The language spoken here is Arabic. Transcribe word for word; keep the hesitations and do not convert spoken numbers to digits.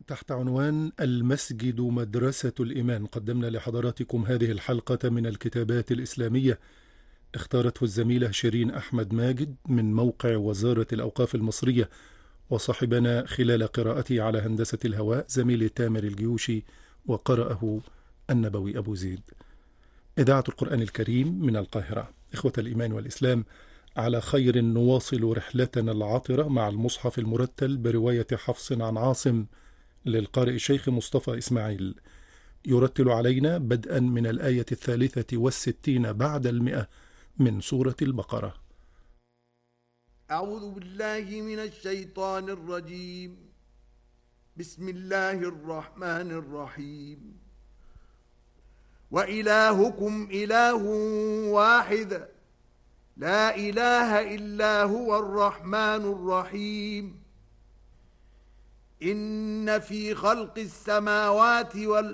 تحت عنوان المسجد مدرسة الإيمان قدمنا لحضراتكم هذه الحلقة من الكتابات الإسلامية اختارته الزميلة شيرين أحمد ماجد من موقع وزارة الأوقاف المصرية، وصاحبنا خلال قراءته على هندسة الهواء زميلي تامر الجيوشي، وقرأه النبوي أبو زيد. إذاعة القرآن الكريم من القاهرة. إخوة الإيمان والإسلام، على خير نواصل رحلتنا العطرة مع المصحف المرتل برواية حفص عن عاصم للقارئ الشيخ مصطفى إسماعيل، يرتل علينا بدءا من الآية الثالثة والستين بعد المئة من سورة البقرة. أعوذ بالله من الشيطان الرجيم. بسم الله الرحمن الرحيم. وإلهكم إله واحد لا إله إلا هو الرحمن الرحيم. إن في خلق السماوات والأرض